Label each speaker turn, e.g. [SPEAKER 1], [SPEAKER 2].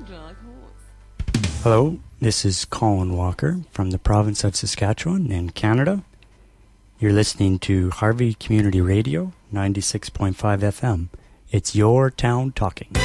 [SPEAKER 1] Hello, this is Colin Walker from the province of Saskatchewan in Canada. You're listening to Harvey Community Radio, 96.5 FM. It's your town talking.